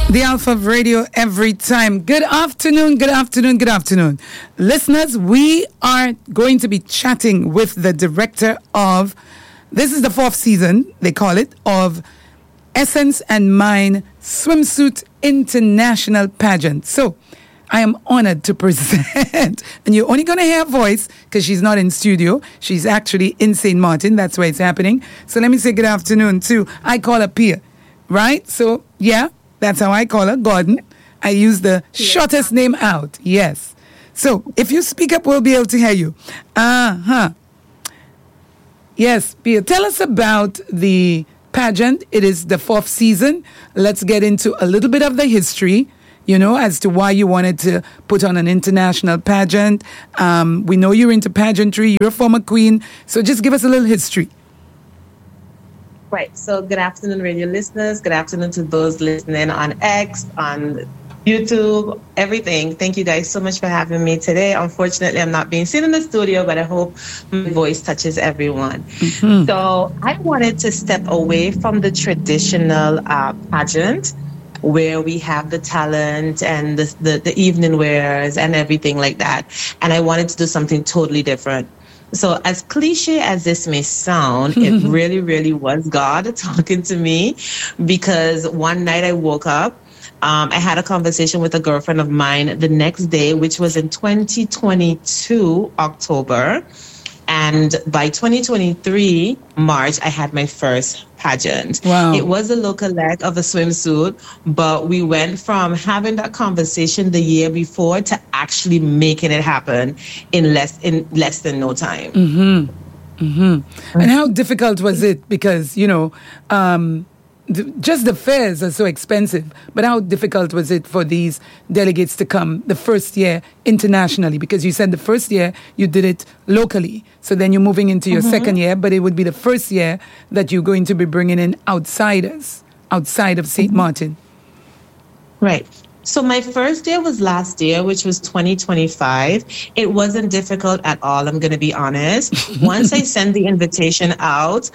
The Alpha of Radio every time. Good afternoon, good afternoon, good afternoon. Listeners, we are going to be chatting with the director of, this is the 4th season, they call it, of Essence and Mine Swimsuit International Pageant. So, I am honored to present, and you're only going to hear her voice because she's not in studio. She's actually in St. Martin. That's where it's happening. So let me say good afternoon to, I call her Pia, right? So, yeah, that's how I call her, Gordon. I use the shortest name out, yes. So if you speak up, we'll be able to hear you. Yes, Pia, tell us about the pageant. It is the 4th season. Let's get into a little bit of the history, you know, as to why you wanted to put on an international pageant. We know you're into pageantry. You're a former queen. So just give us a little history. Right. So good afternoon, radio listeners. Good afternoon to those listening on X, on YouTube, everything. Thank you guys so much for having me today. Unfortunately, I'm not being seen in the studio, but I hope my voice touches everyone. Mm-hmm. So I wanted to step away from the traditional pageant where we have the talent and the evening wears and everything like that. And I wanted to do something totally different. So as cliche as this may sound, it really, really was God talking to me, because one night I woke up, I had a conversation with a girlfriend of mine the next day, which was in 2022, October. And by 2023, March, I had my first pageant. Wow. It was a local leg of a swimsuit, but we went from having that conversation the year before to actually making it happen in less than no time. Mm-hmm. Mm-hmm. And how difficult was it? Because, you know, just the fares are so expensive, but how difficult was it for these delegates to come the first year internationally? Because you said the first year you did it locally, so then you're moving into your second year, but it would be the first year that you're going to be bringing in outsiders outside of St. Martin. Right. So my first year was last year, which was 2025. It wasn't difficult at all, I'm going to be honest. Once I sent the invitation out,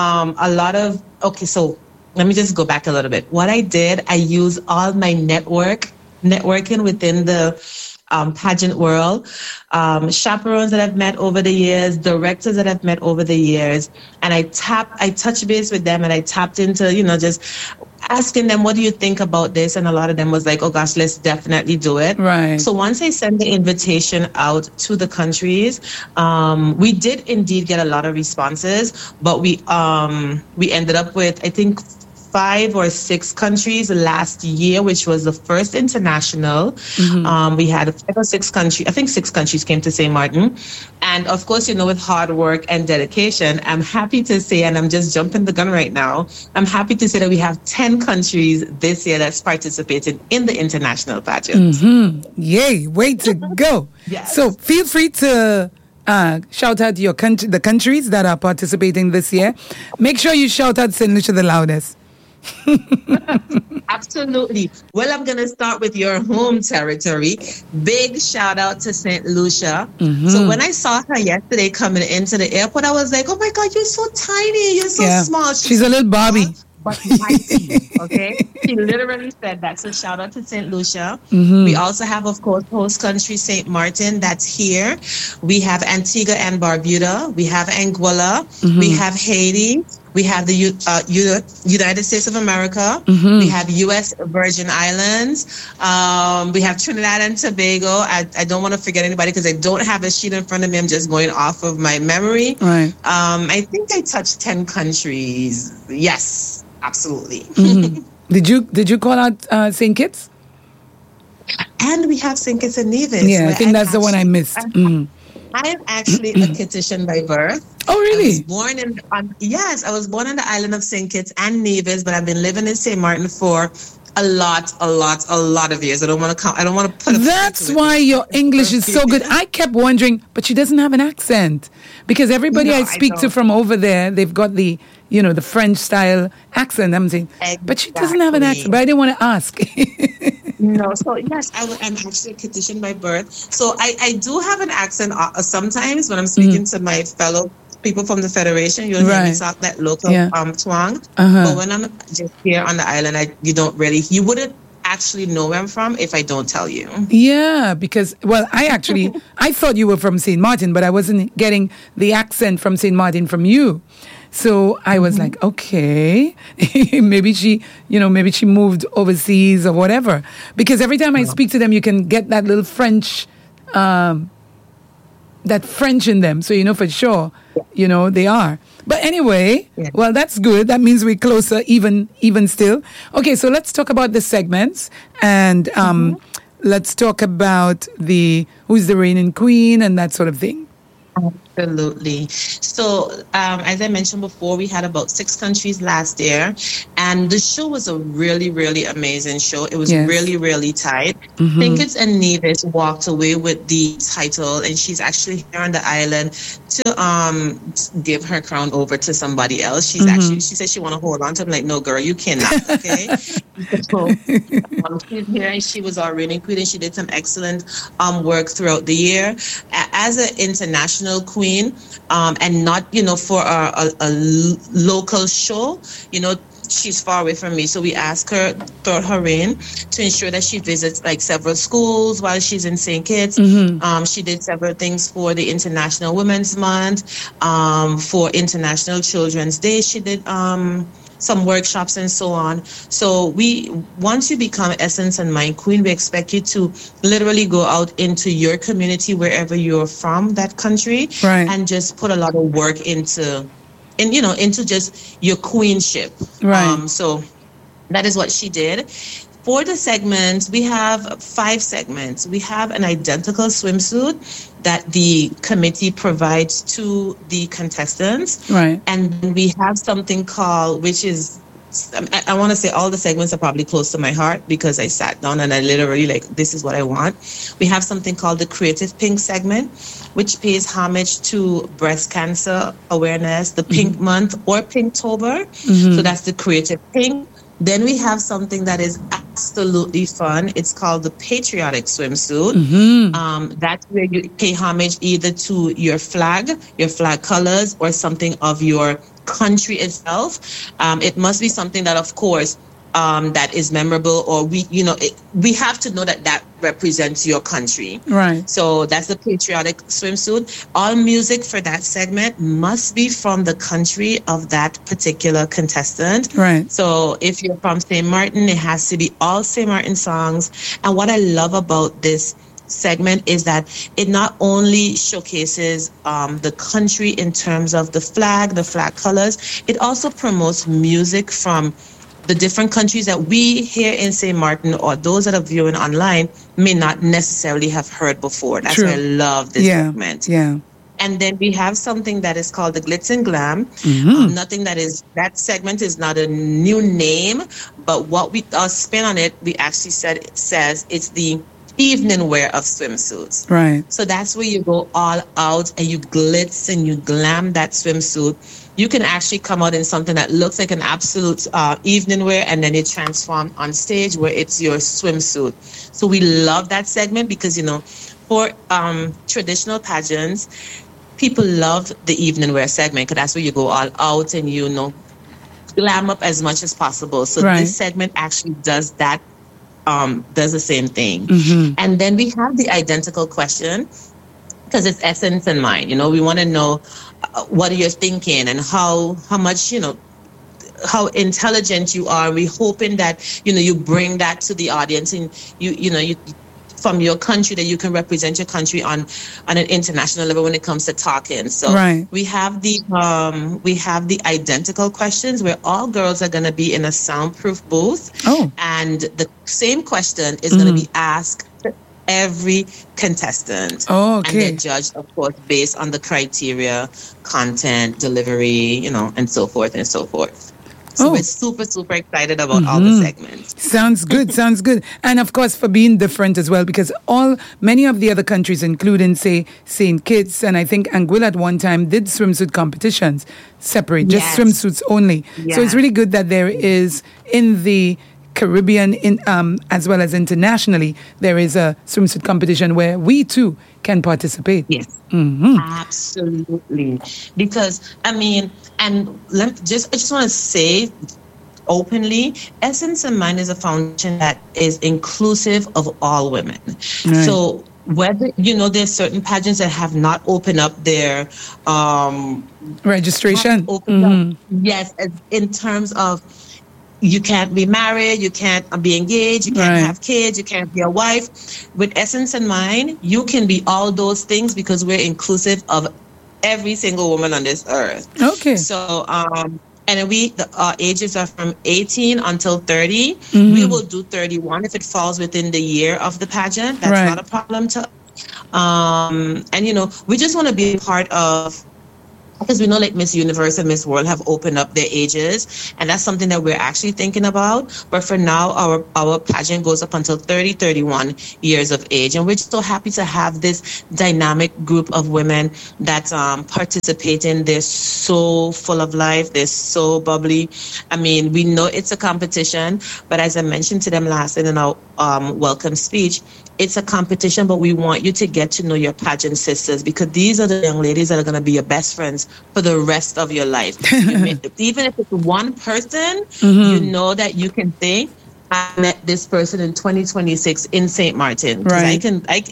so let me just go back a little bit. What I did, I used all my networking within the pageant world, chaperones that I've met over the years, directors that I've met over the years, and I touched base with them, and I tapped into, you know, just asking them, what do you think about this? And a lot of them was like, oh gosh, let's definitely do it. Right. So once I sent the invitation out to the countries, we did indeed get a lot of responses, but we ended up with, I think, 5 or 6 countries last year, which was the first international. Mm-hmm. We had 5 or 6 countries. I think 6 countries came to St. Martin. And of course, you know, with hard work and dedication, I'm happy to say, and I'm just jumping the gun right now, I'm happy to say that we have 10 countries this year that's participating in the international pageant. Mm-hmm. Yay, way to go. Yes. So feel free to shout out your the countries that are participating this year. Make sure you shout out St. Lucia the loudest. Absolutely. Well, I'm going to start with your home territory. Big shout out to St. Lucia. Mm-hmm. So when I saw her yesterday coming into the airport, I was like, oh my God, you're so tiny. You're so small. She's a little Barbie. But mighty, okay? She literally said that. So shout out to St. Lucia. Mm-hmm. We also have, of course, host country St. Martin that's here. We have Antigua and Barbuda. We have Anguilla. Mm-hmm. We have Haiti. We have the United States of America. Mm-hmm. We have U.S. Virgin Islands. We have Trinidad and Tobago. I don't want to forget anybody because I don't have a sheet in front of me. I'm just going off of my memory. Right. I think I touched 10 countries. Yes. Absolutely. Mm-hmm. Did you call out St. Kitts? And we have St. Kitts and Nevis. Yeah, I think that's the one I missed. I am actually a Kittitian by birth. Oh, really? I was born on the island of St. Kitts and Nevis, but I've been living in St. Martin for a lot of years. I don't want to put. That's why your English is so good. I kept wondering, but she doesn't have an accent, because everybody I speak to from over there, they've got the French style accent. I'm saying, but she doesn't have an accent. But I didn't want to ask. No, so yes, I'm actually a Kittitian by birth. So I do have an accent sometimes when I'm speaking to my fellow people from the Federation. You'll hear me talk that local twang. But when I'm just here on the island, you wouldn't actually know where I'm from if I don't tell you. Yeah, because, well, I thought you were from St. Martin, but I wasn't getting the accent from St. Martin from you. So I was like, okay, maybe she moved overseas or whatever. Because every time I speak to them, you can get that little French, that French in them. So, for sure, they are. But anyway, well, that's good. That means we're closer, even still. Okay, so let's talk about the segments. And let's talk about who's the reigning queen and that sort of thing. Absolutely. So, as I mentioned before, we had about 6 countries last year, and the show was a really, really amazing show. It was really, really tight. Pinkett and Nevis walked away with the title, and she's actually here on the island to give her crown over to somebody else. She said she want to hold on to it. I'm like, no, girl, you cannot. Okay. So, she's here, and she was our reigning queen, and she did some excellent work throughout the year as an international queen. And not, for a local show, she's far away from me. So we asked her throughout her reign to ensure that she visits like several schools while she's in St. Kitts. She did several things for the International Women's Month, for International Children's Day. She did some workshops and so on. So once you become Essence and Mind Queen, we expect you to literally go out into your community, wherever you're from, that country, and just put a lot of work into just your queenship. Right. So that is what she did. For the segments, we have 5 segments. We have an identical swimsuit that the committee provides to the contestants. Right. And we have something called, which is, I want to say all the segments are probably close to my heart because I sat down and I literally this is what I want. We have something called the Creative Pink segment, which pays homage to breast cancer awareness, the Pink Month or Pinktober. So that's the Creative Pink. Then we have something that is absolutely fun. It's called the Patriotic Swimsuit. That's where you pay homage either to your flag colors, or something of your country itself. It must be something that, of course, that is memorable, or we have to know that represents your country. Right. So that's the Patriotic Swimsuit. All music for that segment must be from the country of that particular contestant. Right. So if you're from St. Martin, it has to be all St. Martin songs. And what I love about this segment is that it not only showcases the country in terms of the flag colors, it also promotes music from the different countries that we here in St. Martin, or those that are viewing online, may not necessarily have heard before. That's why I love this segment. Yeah. And then we have something that is called the Glitz and Glam. That segment is not a new name, but what we spin on it, we actually says it's the evening wear of swimsuits. Right. So that's where you go all out and you glitz and you glam that swimsuit. You can actually come out in something that looks like an absolute evening wear, and then it transforms on stage where it's your swimsuit. So we love that segment because, for traditional pageants, people love the evening wear segment because that's where you go all out and, glam up as much as possible. So this segment actually does that, does the same thing. And then we have the identical question, because it's Essence and Mind. We want to know what you're thinking and how much, how intelligent you are. We're hoping that, you bring that to the audience, and you from your country, that you can represent your country on an international level when it comes to talking. So we have the identical questions where all girls are going to be in a soundproof booth. And the same question is going to be asked to every contestant. And they're judged, of course, based on the criteria, content, delivery, and so forth and so forth. So we're super, super excited about all the segments. Sounds good. And of course, for being different as well, because many of the other countries, including, say, St. Kitts, and I think Anguilla at one time, did swimsuit competitions separate, just swimsuits only. So it's really good that there is, in the Caribbean, as well as internationally, there is a swimsuit competition where we too can participate. Yes, absolutely. Because I just want to say, openly, Essence and Mind is a foundation that is inclusive of all women. Right. So whether, there's certain pageants that have not opened up their registration. Up, yes, in terms of you can't be married, you can't be engaged, you can't have kids, you can't be a wife. With Essence and Mind, you can be all those things because we're inclusive of every single woman on this earth. Okay. So, and our ages are from 18 until 30. We will do 31 if it falls within the year of the pageant. That's not a problem to us. And, we just want to be a part of, because we know like Miss Universe and Miss World have opened up their ages, and that's something that we're actually thinking about. But for now, our pageant goes up until 31 years of age. And we're just so happy to have this dynamic group of women that participating. They're so full of life. They're so bubbly. I mean, we know it's a competition, but as I mentioned to them last in our welcome speech, it's a competition, but we want you to get to know your pageant sisters, because these are the young ladies that are going to be your best friends for the rest of your life. Even if it's one person, you know that you can say, I met this person in 2026 in St. Martin. Right.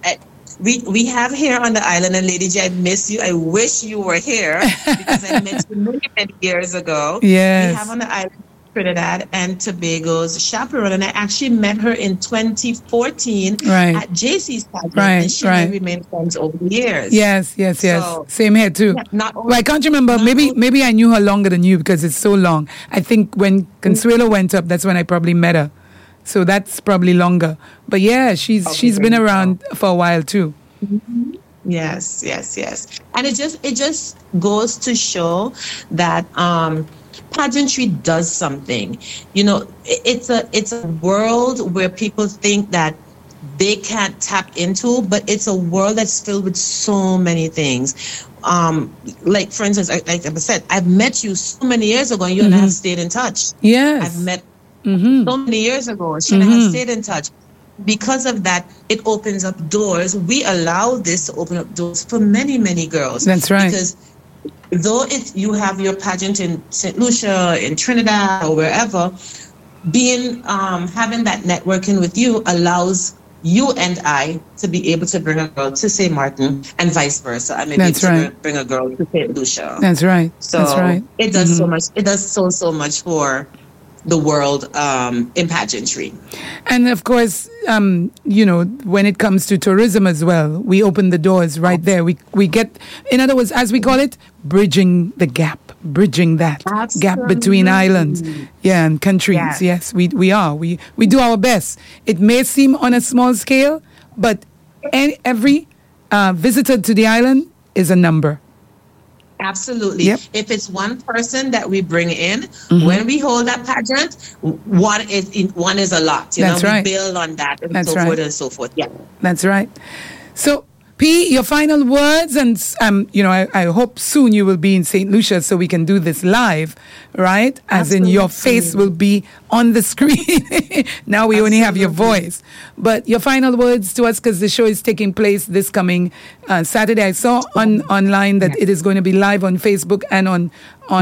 We have here on the island, and Lady J, I miss you. I wish you were here because I met you many years ago. Yes. We have on the island Trinidad and Tobago's chaperone, and I actually met her in 2014 at JC's pageant, and she and I remained friends over the years. Yes. So, same here too. I can't remember. Maybe I knew her longer than you because it's so long. I think when Consuelo went up, that's when I probably met her. So that's probably longer. But yeah, she's been around for a while too. Mm-hmm. Yes. And it just goes to show that pageantry does something. It's a world where people think that they can't tap into, but it's a world that's filled with so many things. Like for instance, like I said, I've met you so many years ago, and you and I have stayed in touch. Yes, I've met so many years ago. She and I have stayed in touch. Because of that, it opens up doors. We allow this to open up doors for many, many girls. That's right. Because though you have your pageant in St. Lucia, in Trinidad, or wherever, having that networking with you allows you and I to be able to bring a girl to St. Martin and vice versa. I mean, bring a girl to St. Lucia. That's right. So it does so much. It does so much for the world in pageantry. And of course, when it comes to tourism as well, we open the doors right there. We get, in other words, as we call it, bridging that gap between islands, and countries. Yes, we are. We do our best. It may seem on a small scale, but every visitor to the island is a number. Absolutely. Yep. If it's one person that we bring in, when we hold that pageant, one is a lot. That's right. We build on that and forth and so forth. Yeah. That's right. So, P, your final words, and I hope soon you will be in St. Lucia so we can do this live, right? As Absolutely. In your face will be on the screen. Now we only have your voice. But your final words to us, because the show is taking place this coming Saturday. I saw online that it is going to be live on Facebook and on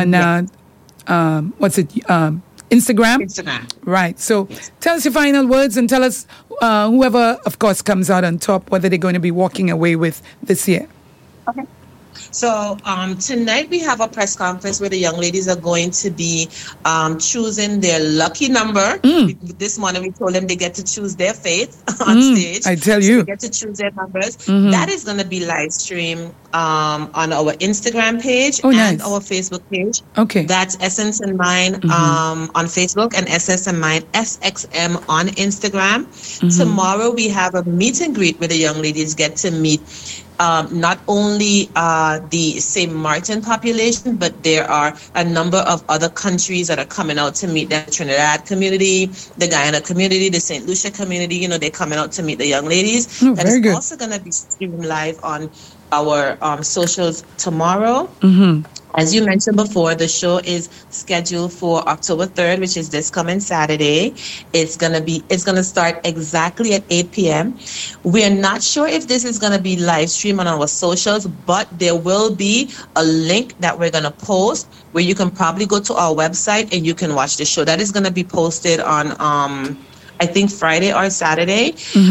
Instagram? Right. So tell us your final words and tell us whoever, of course, comes out on top, whether they're going to be walking away with this year. Okay. So tonight we have a press conference where the young ladies are going to be choosing their lucky number. This morning we told them they get to choose their fate on stage. I tell you. They get to choose their numbers. That is going to be live streamed on our Instagram page and our Facebook page. Okay. That's Essence and Mind on Facebook and SS and Mind SXM on Instagram. Tomorrow we have a meet and greet where the young ladies get to meet not only the St. Martin population, but there are a number of other countries that are coming out to meet the Trinidad community, the Guyana community, the St. Lucia community. They're coming out to meet the young ladies. That is good. Also going to be streamed live on our socials tomorrow. As you mentioned before, the show is scheduled for October 3rd, which is this coming Saturday. It's gonna start exactly at 8 p.m. We're not sure if this is gonna be live streamed on our socials, but there will be a link that we're gonna post where you can probably go to our website and you can watch the show. That is gonna be posted on I think Friday or Saturday.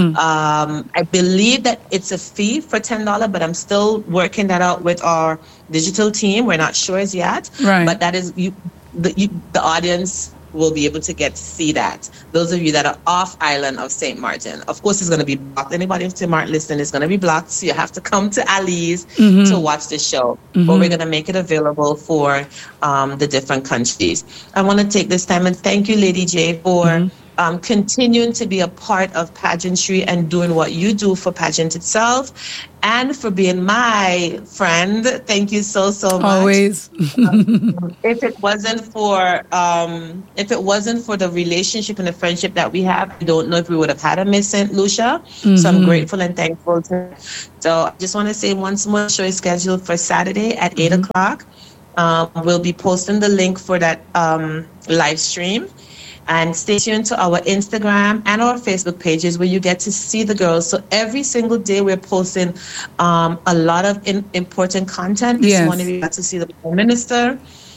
I believe that it's a fee for $10, but I'm still working that out with our digital team. We're not sure as yet, Right. but that is the audience will be able to get to see that. Those of you that are off island of St. Martin, of course, it's going to be blocked. Anybody in St. Martin listening is going to be blocked, so you have to come to Ali's to watch the show. But we're going to make it available for the different countries. I want to take this time and thank you, Lady J, for continuing to be a part of pageantry and doing what you do for pageant itself, and for being my friend. Thank you so much. Always. If it wasn't for the relationship and the friendship that we have, I don't know if we would have had a Miss St. Lucia. So I'm grateful and thankful to her. So I just want to say once more, the show is scheduled for Saturday at 8 o'clock. We'll be posting the link for that live stream. And stay tuned to our Instagram and our Facebook pages where you get to see the girls. So every single day we're posting a lot of important content. This morning we got to see the Prime Minister.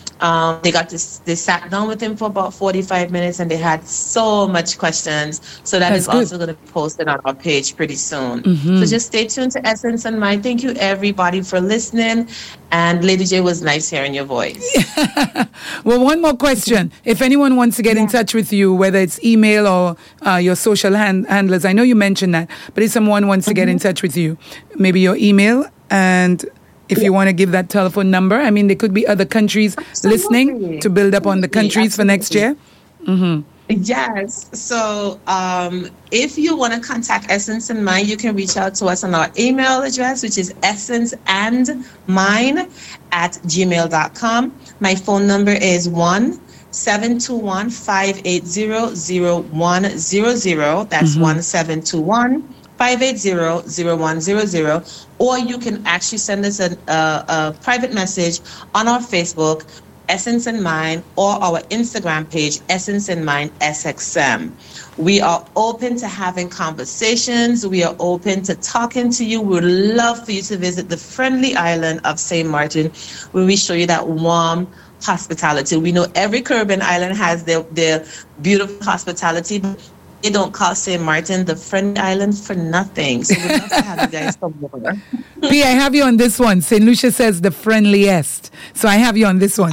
They sat down with him for about 45 minutes and they had so much questions. So that's is also going to be posted on our page pretty soon. So just stay tuned to Essence and Mind. Thank you everybody for listening. And Lady J, was nice hearing your voice. Well, one more question. If anyone wants to get in touch with you, whether it's email or your social handlers, I know you mentioned that, but if someone wants to get in touch with you, maybe your email, and if you want to give that telephone number. I mean, there could be other countries listening to build up on the countries for next year. Yes. So if you want to contact Essence and Mind, you can reach out to us on our email address, which is essenceandmine@gmail.com. My phone number is 1-721-580-0100. That's 1-721-580-0100. Or you can actually send us a private message on our Facebook, Essence and Mind, or our Instagram page, Essence and Mind SXM. We are open to having conversations. We are open to talking to you. We would love for you to visit the friendly island of St. Martin, where we show you that warm hospitality. We know every Caribbean island has their beautiful hospitality, but they don't call St. Martin the friendly island for nothing. So we'd love to have you guys come over. P, I have you on this one. St. Lucia says the friendliest. So I have you on this one.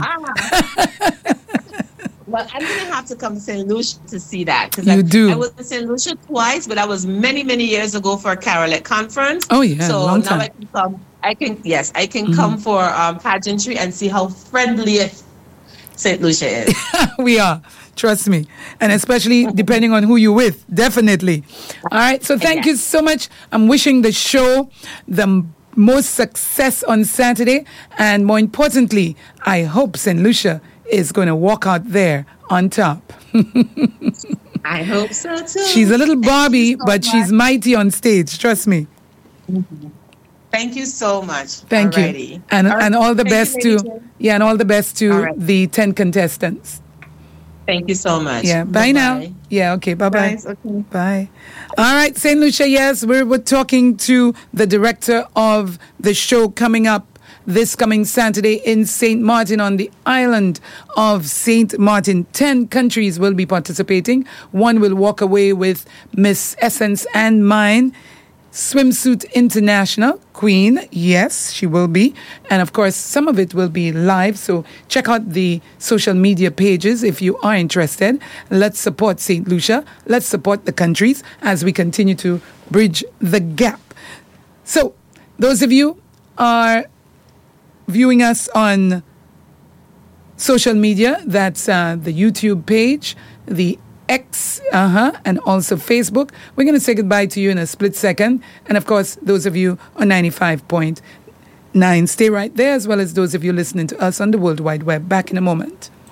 Well, I'm going to have to come to St. Lucia to see that. You do. I was in St. Lucia twice, but that was many, many years ago for a Carolette conference. Oh, yeah. So long now time. I can come. I can come for pageantry and see how friendly St. Lucia is. We are. Trust me. And especially depending on who you're with. Definitely. All right. So thank you so much. I'm wishing the show the most success on Saturday. And more importantly, I hope St. Lucia is going to walk out there on top. I hope so too. She's a little Barbie, but she's mighty on stage. Trust me. Thank you so much. Thank you. And all the best to and all the best to the 10 contestants. Thank you so much. Yeah. Bye now. Yeah. Okay. Bye-bye. Okay. Bye. All right. St. Lucia, yes, we're talking to the director of the show coming up this coming Saturday in St. Martin on the island of St. Martin. 10 countries will be participating. One will walk away with Miss Essence and Mine. Swimsuit International Queen, yes, she will be. And of course, some of it will be live. So check out the social media pages if you are interested. Let's support St. Lucia. Let's support the countries as we continue to bridge the gap. So those of you are viewing us on social media, that's the YouTube page, the X, and also Facebook. We're going to say goodbye to you in a split second. And of course, those of you on 95.9, stay right there, as well as those of you listening to us on the World Wide Web. Back in a moment.